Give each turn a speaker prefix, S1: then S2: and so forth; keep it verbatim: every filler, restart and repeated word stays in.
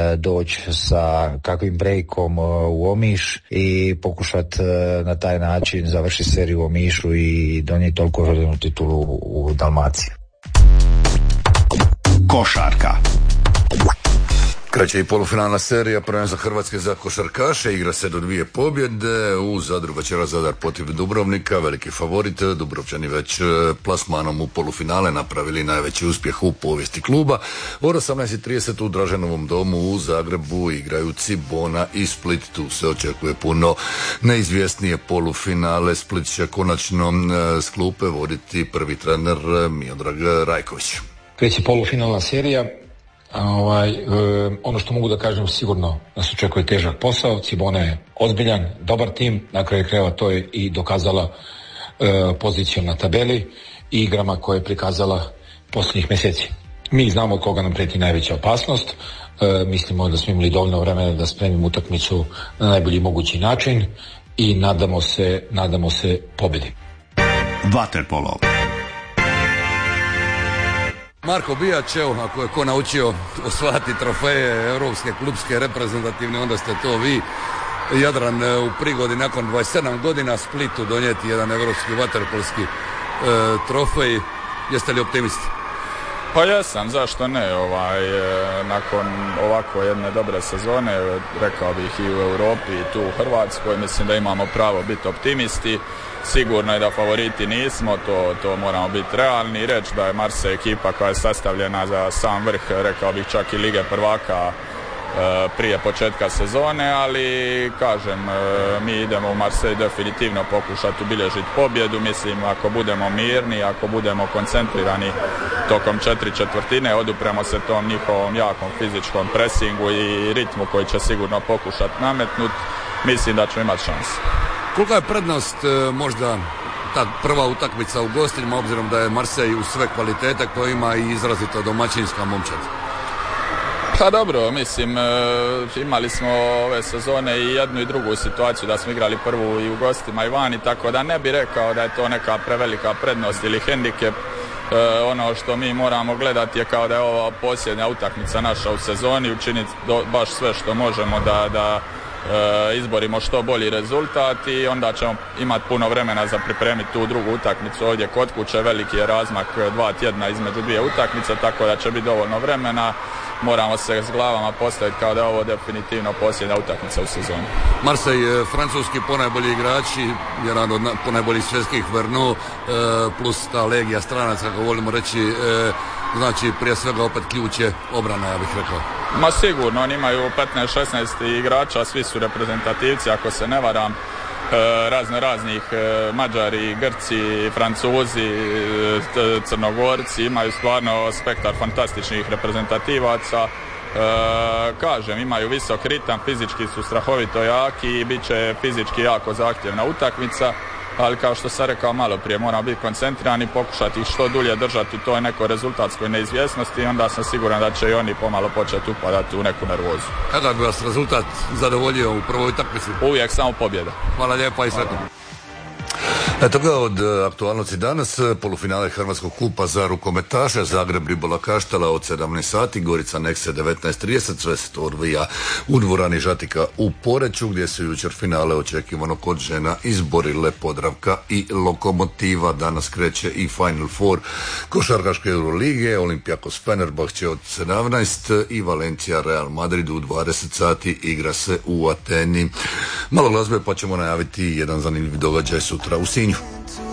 S1: doći sa kakvim breakom u Omiš i pokušati na taj način završiti seriju u Omišu i donijeti toliko željenu titulu u Dalmaciji.
S2: Košarka.
S3: Kreće i polufinalna serija prvenstva Hrvatske za košarkaše, igra se do dvije pobjede, u Zadru večeras Zadar protiv Dubrovnika, veliki favorit, Dubrovčani već plasmanom u polufinale napravili najveći uspjeh u povijesti kluba. Od osamnaest i trideset u Draženovom domu u Zagrebu igraju Cibona i Split, tu se očekuje puno neizvjesnije polufinale. Split će konačno s klupe voditi prvi trener Miodrag Rajković.
S4: Kreće polufinalna serija. Ovaj, e, ono što mogu da kažem sigurno nas očekuje težak posao. Cibona je ozbiljan, dobar tim, na kraju krajeva to je i dokazala e, pozicijom na tabeli i igrama koje je prikazala posljednjih mjeseci. Mi znamo od koga nam prijeti najveća opasnost, e, mislimo da smo imali dovoljno vremena da spremimo utakmicu na najbolji mogući način i nadamo se, nadamo se pobjedi.
S2: Vaterpolo.
S3: Marko Bijač, evo, ako je ko naučio osvajati trofeje europske klubske reprezentativne, onda ste to vi. Jadran u prigodi nakon dvadeset sedam godina Splitu donijeti jedan europski vaterpolski e, trofej. Jeste li optimisti?
S5: Pa jesam, zašto ne, ovaj, nakon ovako jedne dobre sezone, rekao bih i u Europi i tu u Hrvatskoj, mislim da imamo pravo biti optimisti. Sigurno je da favoriti nismo, to, to moramo biti realni i reći da je Marseille ekipa koja je sastavljena za sam vrh, rekao bih čak i Lige prvaka prije početka sezone, ali kažem, mi idemo u Marseille definitivno pokušati ubilježiti pobjedu. Mislim, ako budemo mirni, ako budemo koncentrirani tokom četiri četvrtine, odupremo se tom njihovom jakom fizičkom presingu i ritmu koji će sigurno pokušati nametnuti, mislim da ćemo imati šansu.
S3: Kolika je prednost možda ta prva utakmica u gostima, obzirom da je Marseille u sve kvalitete koje ima i izrazito domaćinska momčad?
S5: Pa dobro, mislim, imali smo ove sezone i jednu i drugu situaciju da smo igrali prvu i u gostima i vani, tako da ne bi rekao da je to neka prevelika prednost ili hendikep. E, ono što mi moramo gledati je kao da je ova posljednja utakmica naša u sezoni, učiniti do, baš sve što možemo da, da e, izborimo što bolji rezultat i onda ćemo imati puno vremena za pripremiti tu drugu utakmicu ovdje kod kuće. Veliki je razmak dva tjedna između dvije utakmice, tako da će biti dovoljno vremena. Moramo se s glavama postaviti kao da je ovo definitivno posljednja utakmica u sezoni.
S3: Marseille, francuski ponajbolji igrači, jedan od ponajboljih svjetskih Vernu, plus ta legija stranaca, kako volimo reći, znači prije svega opet ključ je obrana, ja bih rekao.
S5: Ma sigurno, oni imaju petnaest šesnaest igrača, svi su reprezentativci, ako se ne varam, razno raznih Mađari, Grci, Francuzi, Crnogorci, imaju stvarno spektar fantastičnih reprezentativaca. E, kažem, imaju visok ritam, fizički su strahovito jaki i bit će fizički jako zahtjevna utakmica, ali kao što sam rekao malo prije, moramo biti koncentrirani, pokušati ih što dulje držati u toj nekoj rezultatskoj neizvjesnosti i onda sam siguran da će i oni pomalo početi upadati u neku nervozu.
S3: Kada bi vas rezultat zadovoljio u prvoj utakmici?
S5: Uvijek samo pobjeda.
S3: Hvala lijepa i sretno. Eto ga od aktualnosti danas, polufinale Hrvatskog kupa za rukometaše, Zagreb Ribola Kaštela od sedamnaest sati, Gorica Nekse devetnaest trideset, sve se to odvija u dvorani Žatika u Poreču, gdje su jučer finale očekivano kod žena izborile Podravka i Lokomotiva. Danas kreće i Final Four košarkaške Eurolige, Olympiakos Fenerbahče od sedamnaest i Valencija Real Madrid u dvadeset sati, igra se u Ateni. Malo glazbe pa ćemo najaviti jedan zanimljiv događaj sutra u Sinju.